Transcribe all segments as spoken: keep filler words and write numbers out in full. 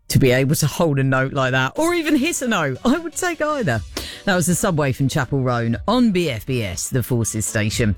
To be able to hold a note like that, or even hiss a note, I would take either. That was the subway from Chapel Roan on B F B S, the Forces station.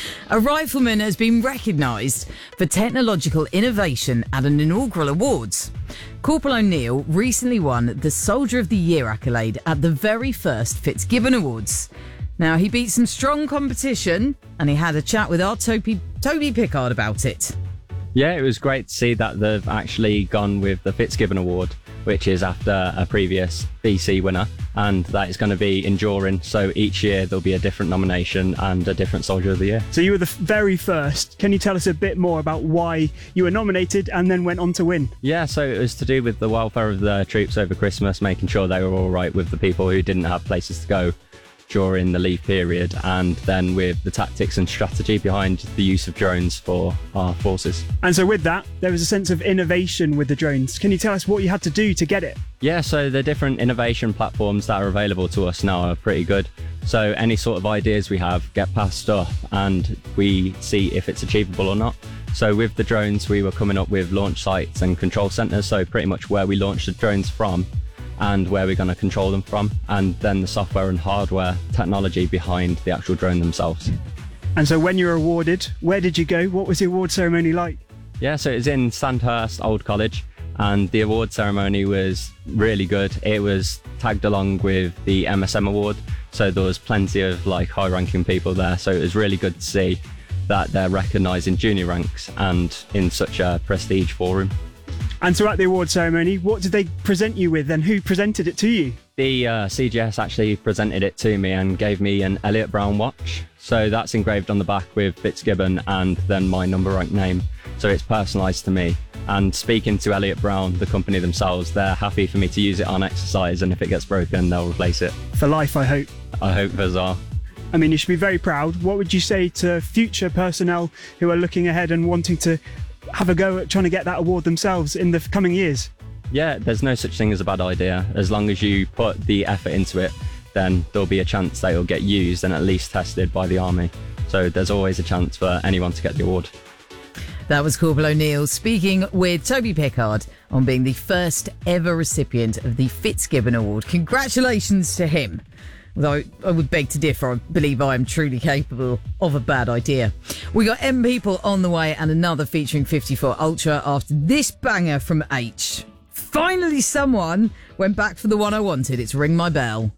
A rifleman has been recognised for technological innovation at an inaugural awards. Corporal O'Neill recently won the Soldier of the Year accolade at the very first Fitzgibbon Awards. Now, he beat some strong competition, and he had a chat with our Toby, Toby Pickard about it. Yeah, it was great to see that they've actually gone with the Fitzgibbon Award, which is after a previous B C winner, and that is going to be enduring. So each year there'll be a different nomination and a different Soldier of the Year. So you were the very first. Can you tell us a bit more about why you were nominated and then went on to win? Yeah, so it was to do with the welfare of the troops over Christmas, making sure they were all right with the people who didn't have places to go during the leave period, and then with the tactics and strategy behind the use of drones for our forces. And so with that, there was a sense of innovation with the drones. Can you tell us what you had to do to get it? Yeah, so the different innovation platforms that are available to us now are pretty good. So any sort of ideas we have get passed up and we see if it's achievable or not. So with the drones, we were coming up with launch sites and control centres, so pretty much where we launch the drones from and where we're going to control them from, and then the software and hardware technology behind the actual drone themselves. And so when you were awarded, where did you go? What was the award ceremony like? Yeah, so it was in Sandhurst Old College, and the award ceremony was really good. It was tagged along with the M S M award, so there was plenty of like high-ranking people there, so it was really good to see that they're recognised in junior ranks and in such a prestige forum. And so at the award ceremony, what did they present you with and who presented it to you? The uh, C G S actually presented it to me and gave me an Elliot Brown watch. So that's engraved on the back with Fitzgibbon and then my number rank name. So it's personalised to me. And speaking to Elliot Brown, the company themselves, they're happy for me to use it on exercise, and if it gets broken, they'll replace it. For life, I hope. I hope as well. I mean, you should be very proud. What would you say to future personnel who are looking ahead and wanting to have a go at trying to get that award themselves in the coming years? Yeah, there's no such thing as a bad idea. As long as you put the effort into it, then there'll be a chance that it'll get used and at least tested by the Army. So there's always a chance for anyone to get the award. That was Corporal O'Neill speaking with Toby Pickard on being the first ever recipient of the Fitzgibbon Award. Congratulations to him. Although I would beg to differ, I believe I am truly capable of a bad idea. We got M People on the way and another featuring fifty-four Ultra after this banger from H. Finally someone went back for the one I wanted. It's Ring My Bell.